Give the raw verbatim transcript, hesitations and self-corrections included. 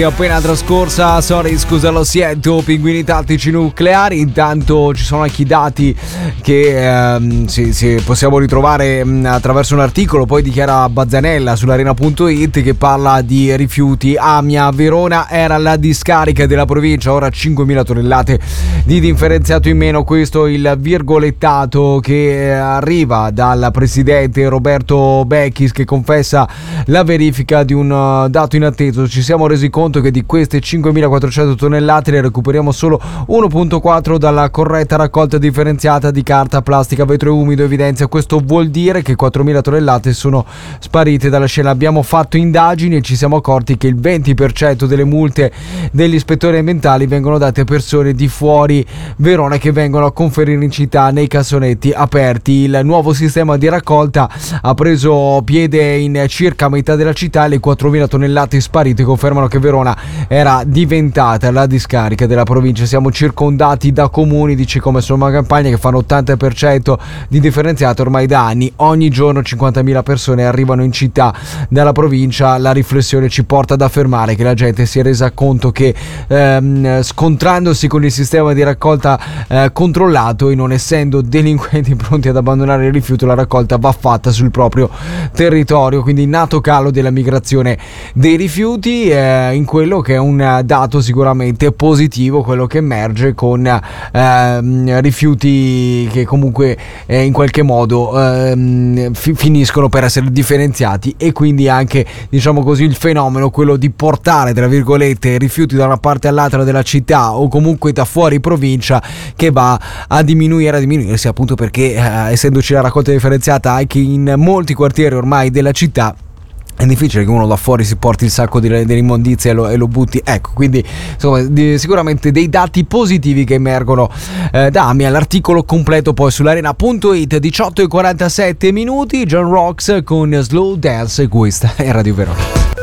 Appena trascorsa, sorry, scusa, lo siento, pinguini tattici nucleari. Intanto ci sono anche i dati che ehm, sì, sì, possiamo ritrovare mh, attraverso un articolo, poi dichiara Bazzanella sull'arena punto it, che parla di rifiuti. Amia, Verona era la discarica della provincia, ora cinquemila tonnellate di differenziato in meno. Questo il virgolettato che arriva dal presidente Roberto Becchis, che confessa la verifica di un uh, dato inatteso. Ci siamo resi conto che di queste cinquemilaquattrocento tonnellate ne recuperiamo solo uno virgola quattro dalla corretta raccolta differenziata di carta, plastica, vetro e umido. Evidenzia, questo vuol dire che quattromila tonnellate sono sparite dalla scena. Abbiamo fatto indagini e ci siamo accorti che il venti per cento delle multe degli ispettori ambientali vengono date a persone di fuori Verona che vengono a conferire in città nei cassonetti aperti. Il nuovo sistema di raccolta ha preso piede in circa metà della città e le quattromila tonnellate sparite confermano che Verona era diventata la discarica della provincia. Siamo circondati da comuni, dice, come Somma Campagna, che fanno ottanta per cento di differenziato ormai da anni. Ogni giorno cinquantamila persone arrivano in città dalla provincia. La riflessione ci porta ad affermare che la gente si è resa conto che ehm, scontrandosi con il sistema di raccolta eh, controllato e non essendo delinquenti pronti ad abbandonare il rifiuto, la raccolta va fatta sul proprio territorio. Quindi nato calo della migrazione dei rifiuti, eh, in quello che è un dato sicuramente positivo, quello che emerge con ehm, rifiuti che comunque eh, in qualche modo ehm, fi- finiscono per essere differenziati, e quindi anche, diciamo così, il fenomeno, quello di portare tra virgolette rifiuti da una parte all'altra della città o comunque da fuori provincia, che va a diminuire, a diminuirsi appunto perché eh, essendoci la raccolta differenziata anche in molti quartieri ormai della città, è difficile che uno da fuori si porti il sacco di, dell'immondizia e lo, e lo butti. Ecco, quindi insomma di, sicuramente dei dati positivi che emergono eh, da Amia. L'articolo completo poi sull'arena punto it. Diciotto e quarantasette minuti, John Rocks con Slow Dance, questa è Radio Verona.